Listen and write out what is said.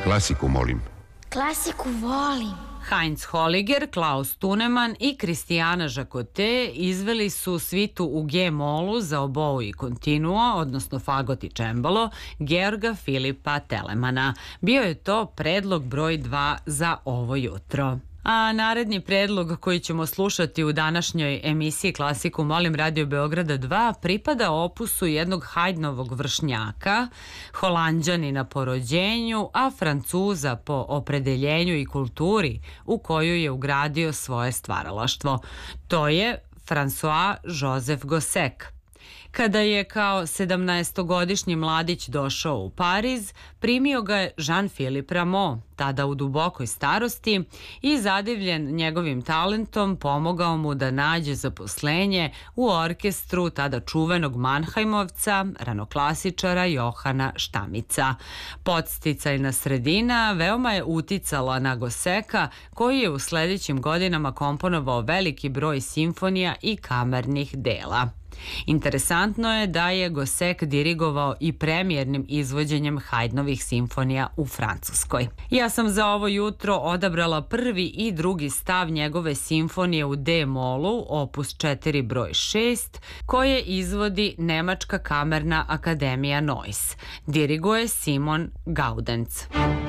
Klasiku, molim. Klasiku volim. Heinz Holliger, Klaus Thunemann i Kristijana Žakote izveli su svitu u G-molu za obou i kontinuo, odnosno fagot i čembalo, Georga Filipa Telemana. Bio je to predlog broj 2 za ovo jutro. A naredni predlog koji ćemo slušati u današnjoj emisiji Klasiku molim Radio Beograda 2 pripada opusu jednog Haydnovog vršnjaka, Holanđanina po rođenju, a Francuza po opredeljenju i kulturi u koju je ugradio svoje stvaralaštvo. To je François Joseph Gossec. Kada je kao 17-godišnji mladić došao u Pariz, primio ga je Jean-Philippe Rameau, tada u dubokoj starosti, i zadivljen njegovim talentom pomogao mu da nađe zaposlenje u orkestru tada čuvenog Mannheimovca, ranoklasičara Johana Štamica. Podsticajna sredina veoma je uticala na Gosseca, koji je u sledećim godinama komponovao veliki broj simfonija i kamernih dela. Interesantno je da je Gossec dirigovao i premijernim izvođenjem Haydnovih simfonija u Francuskoj. Ja sam za ovo jutro odabrala prvi i drugi stav njegove simfonije u D-molu, opus 4 broj 6, koje izvodi Nemačka kamerna akademija Neuss. Diriguje Simon Gaudenz.